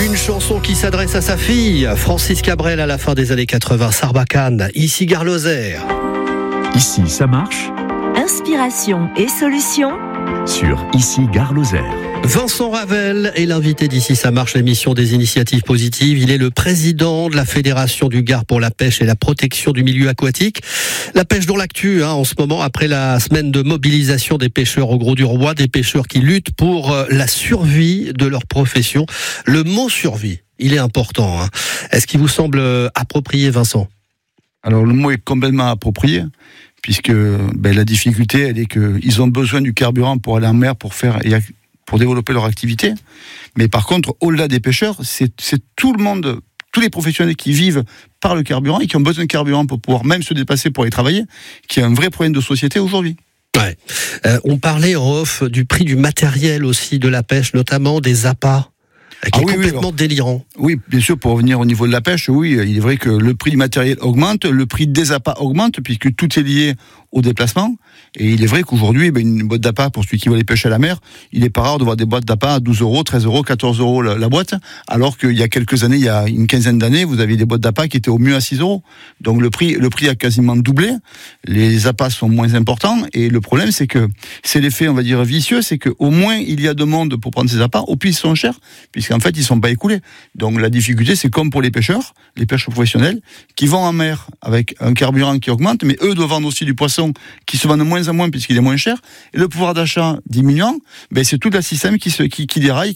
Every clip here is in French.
Une chanson qui s'adresse à sa fille, Francis Cabrel, à la fin des années 80, Sarbacane, ici Gare Lozère. Ici, ça marche. Inspiration et solutions Sur Ici, Gare Lozère. Vincent Ravel est l'invité d'Ici ça marche, l'émission des initiatives positives. Il est le président de la Fédération du Gard pour la pêche et la protection du milieu aquatique. La pêche dans l'actu en ce moment, après la semaine de mobilisation des pêcheurs au Gros du Roi, des pêcheurs qui luttent pour la survie de leur profession. Le mot survie, il est important. Est-ce qu'il vous semble approprié, Vincent ? Alors le mot est complètement approprié, puisque la difficulté, elle est qu'ils ont besoin du carburant pour aller en mer, pour développer leur activité. Mais par contre, au-delà des pêcheurs, c'est tout le monde, tous les professionnels qui vivent par le carburant et qui ont besoin de carburant pour pouvoir même se déplacer pour aller travailler, qui est un vrai problème de société aujourd'hui. Ouais. On parlait en off du prix du matériel aussi de la pêche, notamment des appâts. Qui est complètement délirant. Oui, bien sûr, pour revenir au niveau de la pêche, oui, il est vrai que le prix du matériel augmente, le prix des appâts augmente, puisque tout est lié au déplacement. Et il est vrai qu'aujourd'hui, une boîte d'appât, pour celui qui veut aller pêcher à la mer, il n'est pas rare de voir des boîtes d'appât à 12 euros, 13 euros, 14 euros la boîte, alors qu'il y a quelques années, il y a une quinzaine d'années, vous aviez des boîtes d'appât qui étaient au mieux à 6 euros. Donc le prix a quasiment doublé, les appâts sont moins importants, et le problème, c'est que c'est l'effet, on va dire, vicieux, c'est qu'au moins il y a de monde pour prendre ces appâts, au plus ils sont chers, puisqu'en fait, ils ne sont pas écoulés. Donc la difficulté, c'est comme pour les pêcheurs professionnels, qui vont en mer avec un carburant qui augmente, mais eux doivent vendre aussi du poisson qui se vend de moins en moins puisqu'il est moins cher, et le pouvoir d'achat diminuant, c'est tout le système qui déraille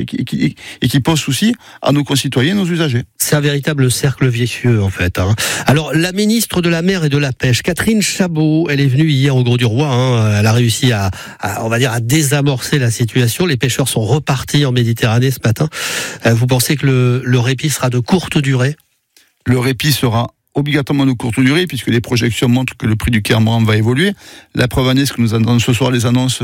et qui pose souci à nos concitoyens, nos usagers. C'est un véritable cercle vicieux en fait. Alors la ministre de la Mer et de la Pêche, Catherine Chabot, elle est venue hier au Gros du Roi, elle a réussi à désamorcer la situation. Les pêcheurs sont repartis en Méditerranée ce matin. Vous pensez que le répit sera de courte durée ? Le répit sera obligatoirement de courte durée, puisque les projections montrent que le prix du carburant va évoluer. La preuve en est ce que nous entendons ce soir, les annonces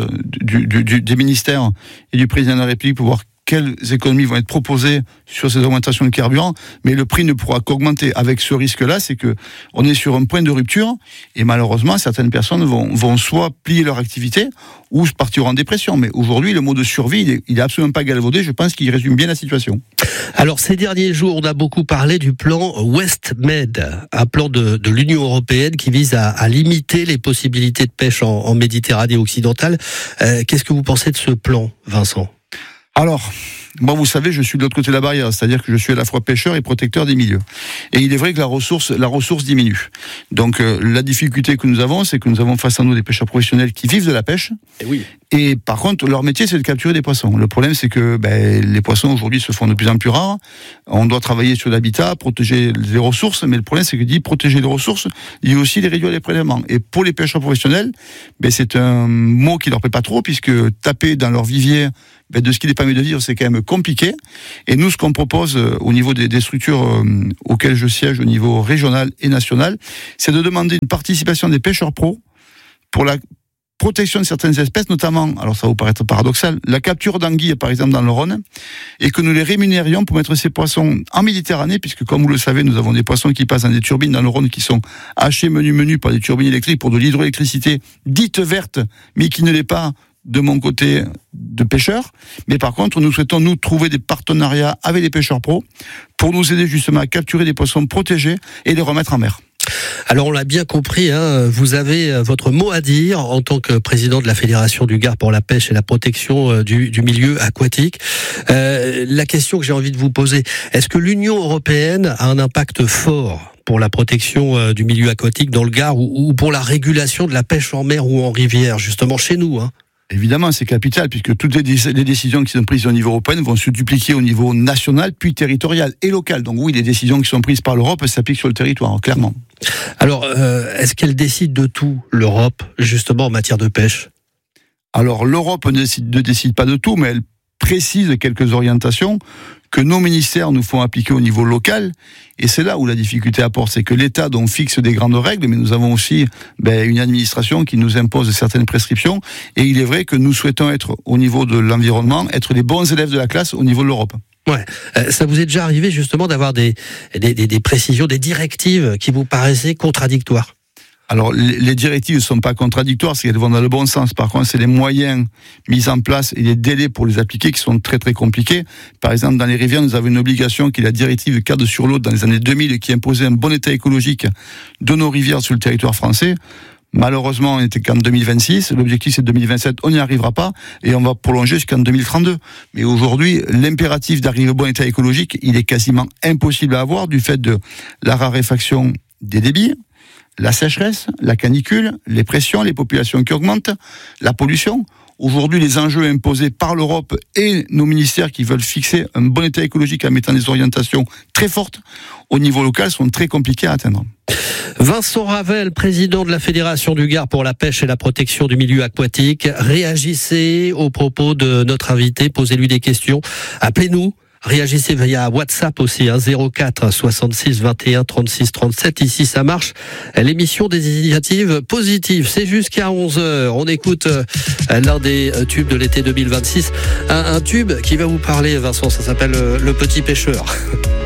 des ministères et du président de la République pour voir quelles économies vont être proposées sur ces augmentations de carburant, mais le prix ne pourra qu'augmenter. Avec ce risque-là, c'est que on est sur un point de rupture, et malheureusement, certaines personnes vont soit plier leur activité, ou partir en dépression. Mais aujourd'hui, le mot de survie, il est absolument pas galvaudé, je pense qu'il résume bien la situation. Alors, ces derniers jours, on a beaucoup parlé du plan WestMed, un plan de l'Union européenne qui vise à limiter les possibilités de pêche en Méditerranée occidentale. Qu'est-ce que vous pensez de ce plan, Vincent ? Alors, moi, vous savez, je suis de l'autre côté de la barrière, c'est-à-dire que je suis à la fois pêcheur et protecteur des milieux. Et il est vrai que la ressource diminue. Donc, la difficulté que nous avons, c'est que nous avons face à nous des pêcheurs professionnels qui vivent de la pêche. Et oui. Et par contre, leur métier, c'est de capturer des poissons. Le problème, c'est que les poissons, aujourd'hui, se font de plus en plus rares. On doit travailler sur l'habitat, protéger les ressources, mais le problème, c'est que dit protéger les ressources, dit aussi les réduire les prélèvements. Et pour les pêcheurs professionnels, c'est un mot qui leur plaît pas trop, puisque taper dans leur vivier de ce qui les permet de vivre, c'est quand même compliqué. Et nous, ce qu'on propose au niveau des structures auxquelles je siège, au niveau régional et national, c'est de demander une participation des pêcheurs pros pour la protection de certaines espèces, notamment, alors ça va vous paraître paradoxal, la capture d'anguilles, par exemple, dans le Rhône, et que nous les rémunérions pour mettre ces poissons en Méditerranée, puisque, comme vous le savez, nous avons des poissons qui passent dans des turbines dans le Rhône qui sont hachés menu par des turbines électriques pour de l'hydroélectricité dite verte, mais qui ne l'est pas de mon côté de pêcheurs. Mais par contre, nous souhaitons, nous, trouver des partenariats avec les pêcheurs pros pour nous aider justement à capturer des poissons protégés et les remettre en mer. Alors on l'a bien compris, vous avez votre mot à dire en tant que président de la Fédération du Gard pour la pêche et la protection du milieu aquatique. La question que j'ai envie de vous poser, est-ce que l'Union européenne a un impact fort pour la protection du milieu aquatique dans le Gard ou pour la régulation de la pêche en mer ou en rivière, justement chez nous Évidemment, c'est capital, puisque toutes les décisions qui sont prises au niveau européen vont se dupliquer au niveau national, puis territorial et local. Donc oui, les décisions qui sont prises par l'Europe s'appliquent sur le territoire, clairement. Alors, est-ce qu'elle décide de tout, l'Europe, justement, en matière de pêche ? Alors, l'Europe ne décide pas de tout, mais elle précise quelques orientations que nos ministères nous font appliquer au niveau local. Et c'est là où la difficulté apporte, c'est que l'État donc fixe des grandes règles, mais nous avons aussi une administration qui nous impose certaines prescriptions. Et il est vrai que nous souhaitons être, au niveau de l'environnement, être les bons élèves de la classe au niveau de l'Europe. Ouais. Ça vous est déjà arrivé justement d'avoir des précisions, des directives qui vous paraissaient contradictoires ? Alors, les directives ne sont pas contradictoires, c'est qu'elles vont dans le bon sens. Par contre, c'est les moyens mis en place et les délais pour les appliquer qui sont très très compliqués. Par exemple, dans les rivières, nous avons une obligation qui est la directive cadre sur l'eau dans les années 2000 qui imposait un bon état écologique de nos rivières sur le territoire français. Malheureusement, on n'était qu'en 2026. L'objectif, c'est 2027. On n'y arrivera pas et on va prolonger jusqu'en 2032. Mais aujourd'hui, l'impératif d'arriver au bon état écologique, il est quasiment impossible à avoir du fait de la raréfaction des débits, la sécheresse, la canicule, les pressions, les populations qui augmentent, la pollution. Aujourd'hui, les enjeux imposés par l'Europe et nos ministères qui veulent fixer un bon état écologique en mettant des orientations très fortes au niveau local sont très compliqués à atteindre. Vincent Ravel, président de la Fédération du Gard pour la pêche et la protection du milieu aquatique. Réagissez aux propos de notre invité, posez-lui des questions. Appelez-nous. Réagissez via WhatsApp aussi, 04 66 21 36 37. Ici, ça marche. L'émission des initiatives positives, c'est jusqu'à 11h. On écoute l'un des tubes de l'été 2026. Un tube qui va vous parler, Vincent, ça s'appelle Le Petit Pêcheur.